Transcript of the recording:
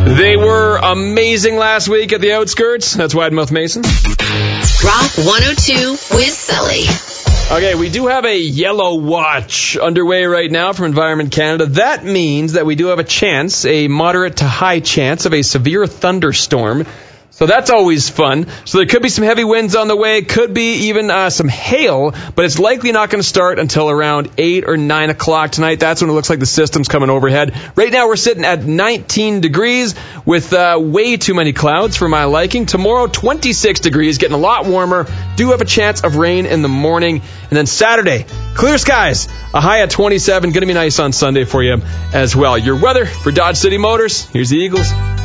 They were amazing last week at the Outskirts. That's Widemouth Mason. Rock 102 with Sully. Okay, we do have a yellow watch underway right now from Environment Canada. That means that we do have a moderate to high chance of a severe thunderstorm. So that's always fun. So there could be some heavy winds on the way, could be even some hail, but it's likely not going to start until around 8 or 9 o'clock tonight. That's when it looks like the system's coming overhead. Right now we're sitting at 19 degrees with way too many clouds for my liking. Tomorrow, 26 degrees, getting a lot warmer. Do have a chance of rain in the morning. And then Saturday, clear skies, a high at 27. Going to be nice on Sunday for you as well. Your weather for Dodge City Motors. Here's the Eagles.